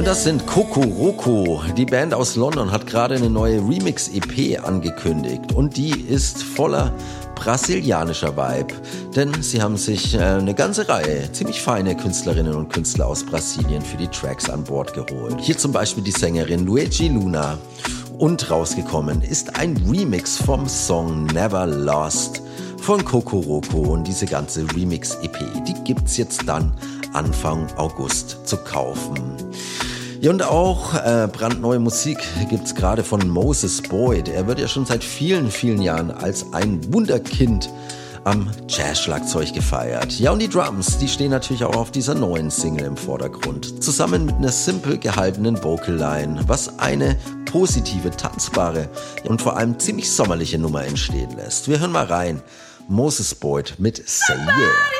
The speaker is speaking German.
Das sind Kokoroko. Die Band aus London hat gerade eine neue Remix-EP angekündigt und die ist voller brasilianischer Vibe, denn sie haben sich eine ganze Reihe ziemlich feine Künstlerinnen und Künstler aus Brasilien für die Tracks an Bord geholt. Hier zum Beispiel die Sängerin Luigi Luna. Und rausgekommen ist ein Remix vom Song Never Lost von Kokoroko und diese ganze Remix-EP, die gibt's jetzt dann Anfang August zu kaufen. Ja, und auch brandneue Musik gibt's gerade von Moses Boyd. Er wird ja schon seit vielen, vielen Jahren als ein Wunderkind am Jazz-Schlagzeug gefeiert. Ja, und die Drums, die stehen natürlich auch auf dieser neuen Single im Vordergrund. Zusammen mit einer simpel gehaltenen Vocal-Line, was eine positive, tanzbare und vor allem ziemlich sommerliche Nummer entstehen lässt. Wir hören mal rein. Moses Boyd mit Say Yeah.